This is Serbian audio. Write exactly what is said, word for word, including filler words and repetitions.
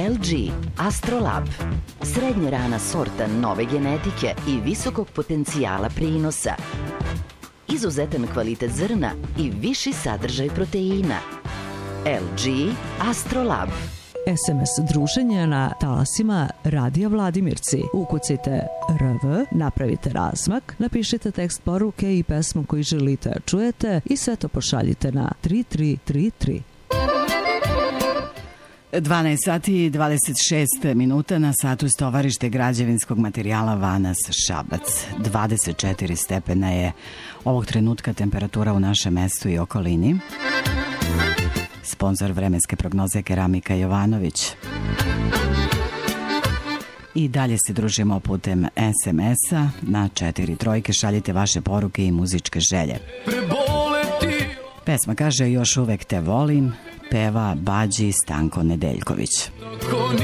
el gi Astrolab. Srednje rana sorta nove genetike i visokog potencijala prinosa. Izuzetan kvalitet zrna i viši sadržaj proteina. el gi Astrolab. es em es druženje na talasima Radija Vladimirci. Ukucajte R V, napravite razmak, napišite tekst poruke i pesmu koju želite da čujete i sve to pošaljite na tri tri tri tri. dvanaest sati i dvadeset šest minuta na satu s tovarište građevinskog materijala Vanas Šabac. dvadeset četiri stepena je ovog trenutka temperatura u našem mestu i okolini. Sponzor vremenske prognoze Keramika Jovanović. I dalje se družimo putem es em es-a na četiri trojke. Šaljite vaše poruke i muzičke želje. Pesma kaže Još uvek te volim, peva Bađi Stanko Nedeljković.